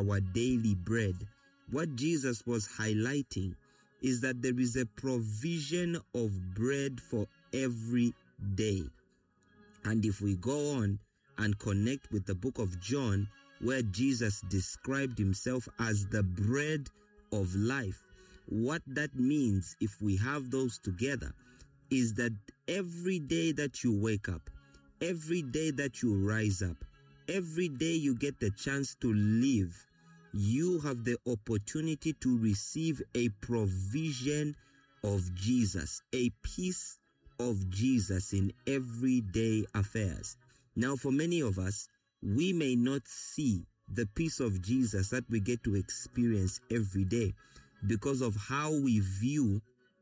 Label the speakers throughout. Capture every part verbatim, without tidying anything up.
Speaker 1: our daily bread, what Jesus was highlighting is that there is a provision of bread for every day. And if we go on and connect with the book of John, where Jesus described himself as the bread of life, what that means, if we have those together, is that every day that you wake up, every day that you rise up, every day you get the chance to live, you have the opportunity to receive a provision of Jesus, a piece of Jesus in everyday affairs. Now, for many of us, we may not see the piece of Jesus that we get to experience every day because of how we view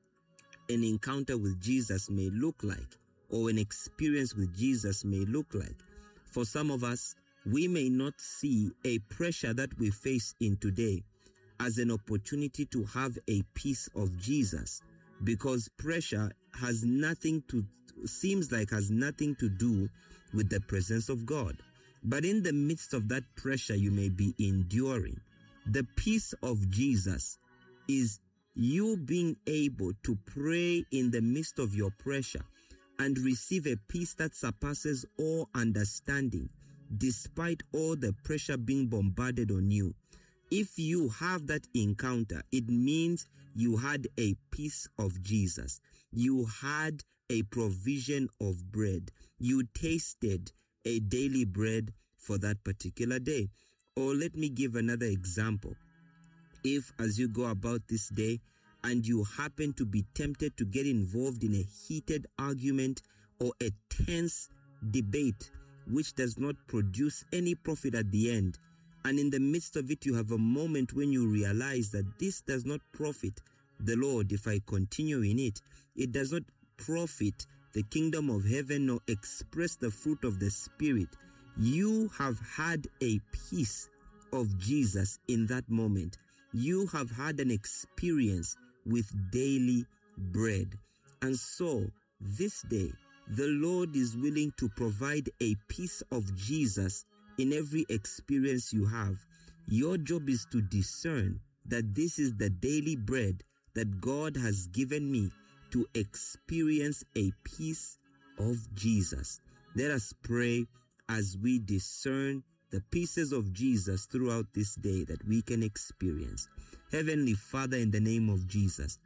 Speaker 1: an encounter with Jesus may look like, or an experience with Jesus may look like. For some of us, we may not see a pressure that we face in today as an opportunity to have a piece of Jesus, because pressure has nothing to, seems like has nothing to do with the presence of God. But in the midst of that pressure you may be enduring, the peace of Jesus is you being able to pray in the midst of your pressure and receive a peace that surpasses all understanding, despite all the pressure being bombarded on you. If you have that encounter, it means you had a piece of Jesus. You had a provision of bread. You tasted a daily bread for that particular day. Or let me give another example. If, as you go about this day and you happen to be tempted to get involved in a heated argument or a tense debate which does not produce any profit at the end, and in the midst of it you have a moment when you realize that this does not profit the Lord if I continue in it, it does not profit the kingdom of heaven nor express the fruit of the Spirit, you have had a piece of Jesus in that moment. You have had an experience with daily bread. And so, this day, the Lord is willing to provide a piece of Jesus in every experience you have. Your job is to discern that this is the daily bread that God has given me to experience a piece of Jesus. Let us pray as we discern the pieces of Jesus throughout this day that we can experience. Heavenly Father, in the name of Jesus,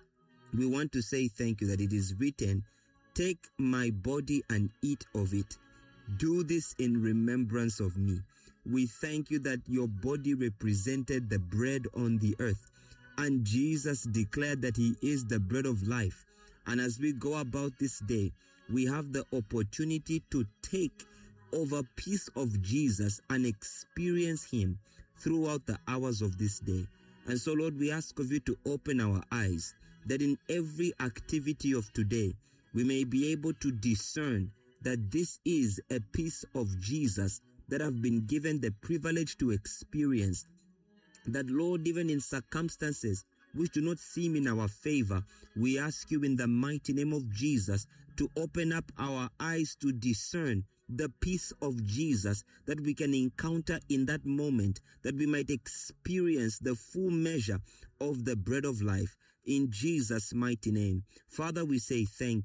Speaker 1: we want to say thank you that it is written, take my body and eat of it. Do this in remembrance of me. We thank you that your body represented the bread on the earth, and Jesus declared that he is the bread of life. And as we go about this day, we have the opportunity to take over a piece of Jesus and experience him throughout the hours of this day. And so, Lord, we ask of you to open our eyes, that in every activity of today, we may be able to discern that this is a piece of Jesus that have been given the privilege to experience. That, Lord, even in circumstances which do not seem in our favor, we ask you in the mighty name of Jesus to open up our eyes to discern the peace of Jesus that we can encounter in that moment, that we might experience the full measure of the bread of life. In Jesus' mighty name. Father, we say thank you.